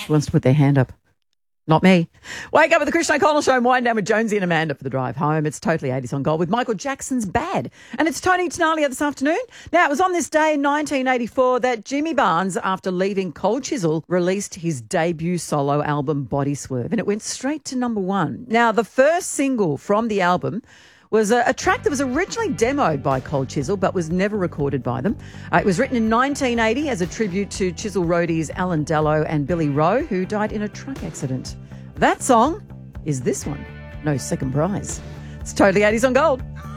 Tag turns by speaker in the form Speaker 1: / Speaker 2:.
Speaker 1: Who wants to put their hand up? Not me. Wake up with the Christian O'Connell Show and wind down with Jonesy and Amanda for the drive home. It's Totally 80s on Gold with Michael Jackson's Bad. And it's Tony Tenalia this afternoon. Now, it was on this day in 1984 that Jimmy Barnes, after leaving Cold Chisel, released his debut solo album, Body Swerve, and it went straight to number one. Now, the first single from the album was a track that was originally demoed by Cold Chisel but was never recorded by them. It was written in 1980 as a tribute to Chisel roadies Alan Dello and Billy Rowe, who died in a truck accident. That song is this one, No Second Prize. It's Totally 80s on Gold.